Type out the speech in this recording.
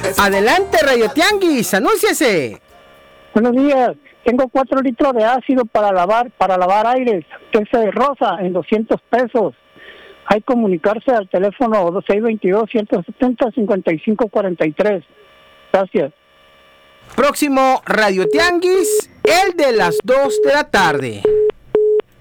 Adelante, Radio Tianguis, anúnciese. Buenos días. Tengo 4 litros de ácido para lavar aires. Ese rosa en 200 pesos. Hay que comunicarse al teléfono 2622-170-5543. Gracias. Próximo Radio Tianguis, el de las 2 de la tarde.